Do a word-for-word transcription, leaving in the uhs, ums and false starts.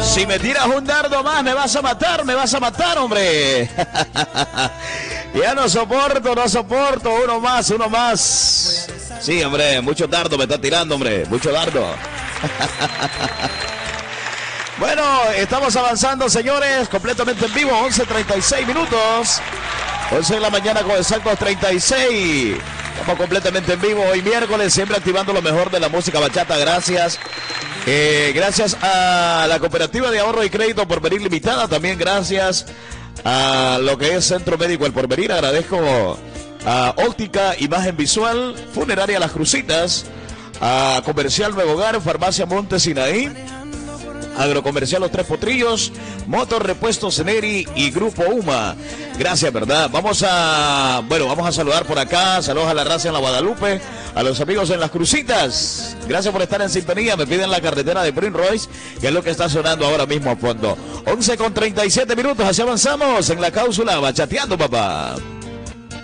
Si me tiras un dardo más, me vas a matar, me vas a matar, hombre. Ya no soporto, no soporto. Uno más, uno más. Sí, hombre, mucho dardo me está tirando, hombre. Mucho dardo. Bueno, estamos avanzando, señores, completamente en vivo, once treinta y seis minutos. once de la mañana con exactos treinta y seis. Estamos completamente en vivo hoy miércoles, siempre activando lo mejor de la música bachata. Gracias. Eh, gracias a la Cooperativa de Ahorro y Crédito Porvenir Limitada. También gracias a lo que es Centro Médico El Porvenir. Agradezco a Óptica Imagen Visual, Funeraria Las Crucitas, a Comercial Nuevo Hogar, Farmacia Monte Sinaí, Agrocomercial Los Tres Potrillos, Motor Repuestos Neri y Grupo UMA. Gracias, ¿verdad? Vamos a, bueno, vamos a saludar por acá. Saludos a la raza en la Guadalupe, a los amigos en Las Crucitas. Gracias por estar en sintonía. Me piden la carretera de Prince Royce, que es lo que está sonando ahora mismo a fondo. once con treinta y siete minutos, así avanzamos en la cápsula Bachateando, papá.